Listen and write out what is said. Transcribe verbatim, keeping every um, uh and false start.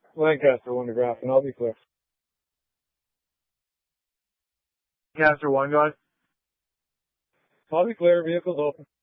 Lancaster one to Grafton. I'll be clear. Lancaster one, guys. I'll be clear. Vehicle's open.